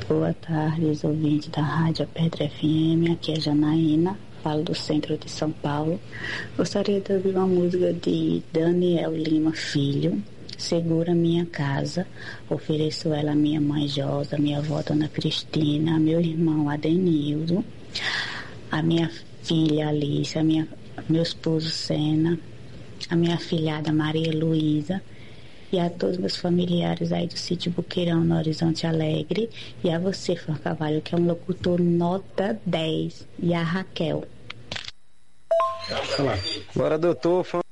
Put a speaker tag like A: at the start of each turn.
A: Boa tarde, os ouvintes da Rádio Pedra FM, aqui é Janaína, falo do centro de São Paulo. Gostaria de ouvir uma música de Daniel Lima Filho, Segura Minha Casa. Ofereço ela à minha mãe Josa, minha avó Dona Cristina, meu irmão Adenildo, a minha filha Alice, meu esposo Sena, a minha filhada Maria Luísa, e a todos meus familiares aí do sítio Buqueirão, no Horizonte Alegre, e a você, Fran Carvalho, que é um locutor nota 10, e a Raquel.
B: Bora, doutor.